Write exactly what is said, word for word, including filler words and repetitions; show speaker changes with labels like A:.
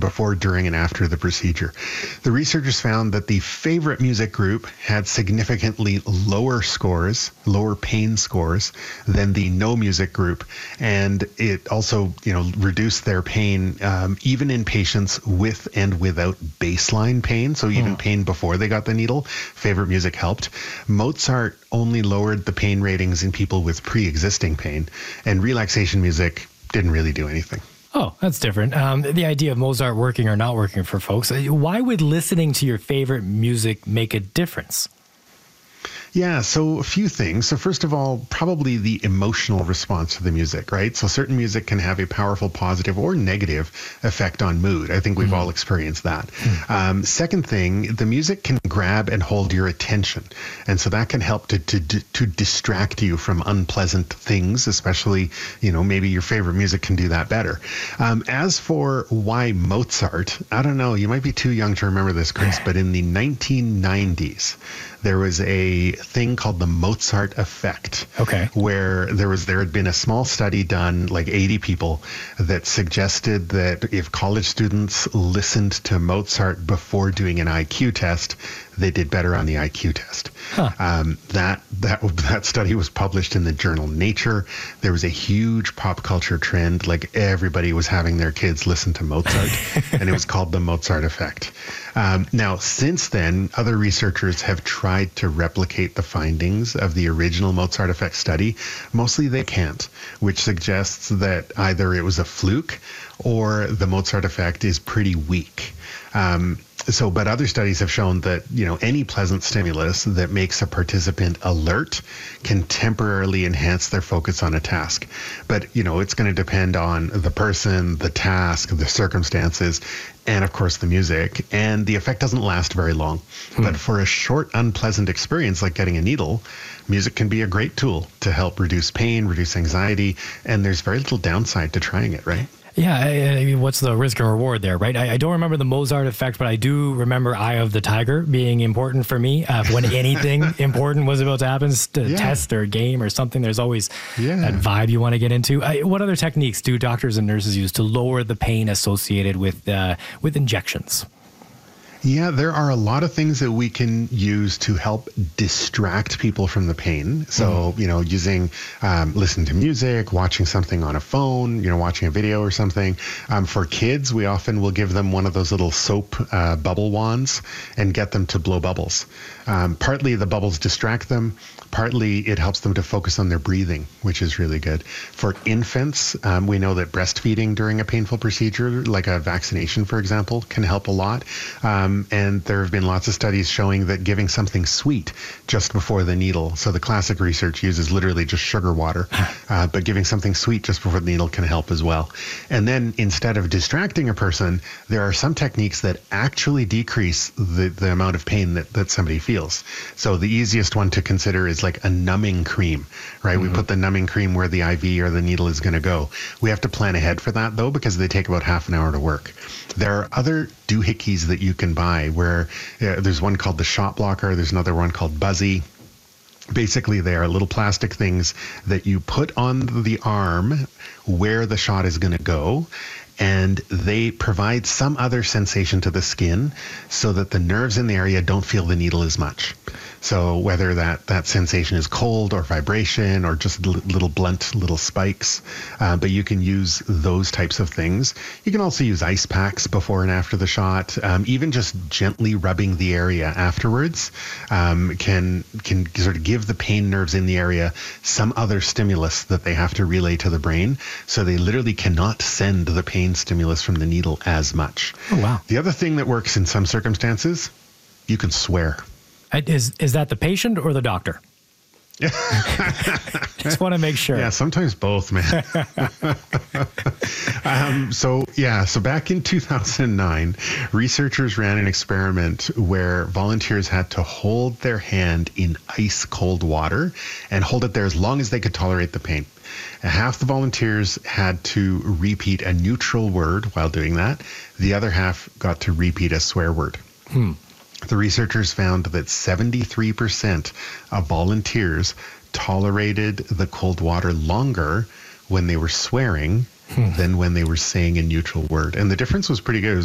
A: before, during, and after the procedure. The researchers found that the favorite music group had significantly lower scores, lower pain scores than the no music group. And it also, you know, reduced their pain um, even in patients with and without baseline pain. So even hmm. pain before they got the needle, favorite music helped. Mozart only lowered the pain ratings in people with pre-existing pain, and relaxation music didn't really do anything.
B: Oh, that's different. Um, the idea of Mozart working or not working for folks. Why would listening to your favorite music make a difference?
A: Yeah, so a few things. So first of all, probably the emotional response to the music, right? So certain music can have a powerful positive or negative effect on mood. I think we've mm-hmm. all experienced that. Mm-hmm. Um, second thing, the music can grab and hold your attention. And so that can help to, to, to distract you from unpleasant things, especially, you know, maybe your favorite music can do that better. Um, as for why Mozart, I don't know, you might be too young to remember this, Chris, but in the nineteen nineties, there was a thing called the Mozart effect.
B: Okay.
A: Where there was there had been a small study done, like eighty people, that suggested that if college students listened to Mozart before doing an I Q test, they did better on the I Q test. Huh. Um, that that that study was published in the journal Nature. There was a huge pop culture trend, like everybody was having their kids listen to Mozart, and it was called the Mozart effect. Um, now, since then, other researchers have tried to replicate the findings of the original Mozart effect study. Mostly they can't, which suggests that either it was a fluke or the Mozart effect is pretty weak. Um, so, but other studies have shown that, you know, any pleasant stimulus that makes a participant alert can temporarily enhance their focus on a task. But, you know, it's going to depend on the person, the task, the circumstances, and of course the music. And the effect doesn't last very long. Hmm. But for a short, unpleasant experience like getting a needle, music can be a great tool to help reduce pain, reduce anxiety, and there's very little downside to trying it, right?
B: Yeah, I, I mean, what's the risk and reward there, right? I, I don't remember the Mozart effect, but I do remember Eye of the Tiger being important for me. Uh, when anything important was about to happen, a yeah. test or a game or something, there's always yeah. that vibe you want to get into. Uh, what other techniques do doctors and nurses use to lower the pain associated with uh, with injections?
A: Yeah, there are a lot of things that we can use to help distract people from the pain. So, mm-hmm. you know, using, um, listening to music, watching something on a phone, you know, watching a video or something. Um, for kids, we often will give them one of those little soap uh, bubble wands and get them to blow bubbles. Um, partly the bubbles distract them. Partly it helps them to focus on their breathing, which is really good. For infants, um, we know that breastfeeding during a painful procedure, like a vaccination, for example, can help a lot. Um, and there have been lots of studies showing that giving something sweet just before the needle, so the classic research uses literally just sugar water, uh, but giving something sweet just before the needle can help as well. And then instead of distracting a person, there are some techniques that actually decrease the, the amount of pain that, that somebody feels. So the easiest one to consider is like a numbing cream, right? Mm-hmm. We put the numbing cream where the I V or the needle is going to go. We have to plan ahead for that, though, because they take about half an hour to work. There are other doohickeys that you can buy where uh, there's one called the Shot Blocker. There's another one called Buzzy. Basically, they are little plastic things that you put on the arm where the shot is going to go, and they provide some other sensation to the skin so that the nerves in the area don't feel the needle as much. So whether that, that sensation is cold or vibration or just little blunt little spikes, uh, but you can use those types of things. You can also use ice packs before and after the shot. Um, even just gently rubbing the area afterwards um, can can sort of give the pain nerves in the area some other stimulus that they have to relay to the brain. So they literally cannot send the pain stimulus from the needle as much.
B: Oh, wow.
A: The other thing that works in some circumstances, you can swear.
B: Is is that the patient or the doctor? Just want to make sure.
A: Yeah, sometimes both, man. um, so, yeah, so back in two thousand nine, researchers ran an experiment where volunteers had to hold their hand in ice cold water and hold it there as long as they could tolerate the pain. And half the volunteers had to repeat a neutral word while doing that. The other half got to repeat a swear word.
B: Hmm.
A: The researchers found that seventy-three percent of volunteers tolerated the cold water longer when they were swearing hmm. than when they were saying a neutral word. And the difference was pretty good. It was